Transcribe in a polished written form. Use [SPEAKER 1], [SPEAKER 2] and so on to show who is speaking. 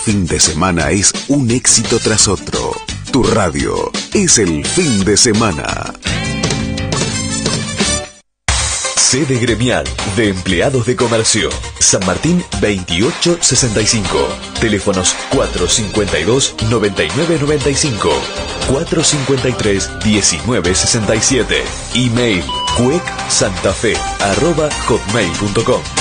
[SPEAKER 1] Fin de semana es un éxito tras otro. Tu radio es el fin de semana.
[SPEAKER 2] Sede gremial de empleados de comercio. San Martín 2865. Teléfonos 452-9995. 453-1967. Email cuecsantafe@hotmail.com.